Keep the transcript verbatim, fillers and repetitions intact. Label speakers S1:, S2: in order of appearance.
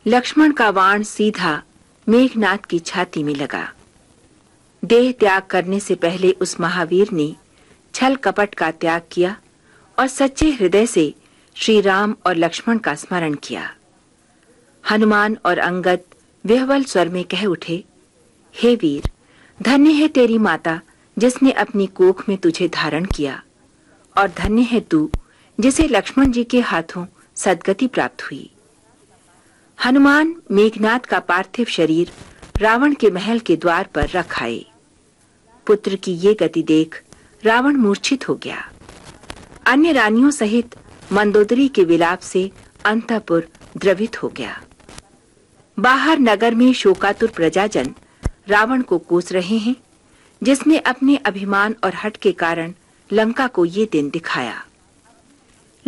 S1: लक्ष्मण का बाण सीधा मेघनाद की छाती में लगा। देह त्याग करने से पहले उस महावीर ने छल कपट का त्याग किया और सच्चे हृदय से श्री राम और लक्ष्मण का स्मरण किया। हनुमान और अंगद विह्वल स्वर में कह उठे, हे वीर, धन्य है तेरी माता जिसने अपनी कोख में तुझे धारण किया, और धन्य है तू जिसे लक्ष्मण जी के हाथों सद्गति प्राप्त हुई। हनुमान मेघनाद का पार्थिव शरीर रावण के महल के द्वार पर रख आए। पुत्र की ये गति देख रावण मूर्छित हो गया। अन्य रानियों सहित मंदोदरी के विलाप से अंतःपुर द्रवित हो गया। बाहर नगर में शोकातुर प्रजाजन रावण को कोस रहे हैं, जिसने अपने अभिमान और हठ के कारण लंका को ये दिन दिखाया।